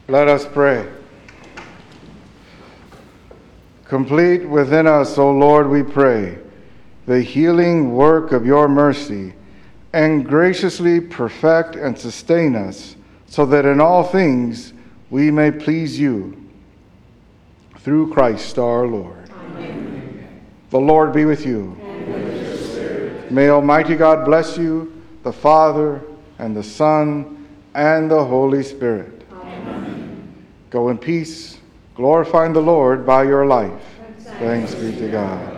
Let us pray. Complete within us, O Lord, we pray, the healing work of your mercy, and graciously perfect and sustain us, so that in all things we may please you. Through Christ our Lord. Amen. The Lord be with you. And with your spirit. May Almighty God bless you, the Father, and the Son, and the Holy Spirit. Amen. Go in peace, glorifying the Lord by your life. Thanks be to God.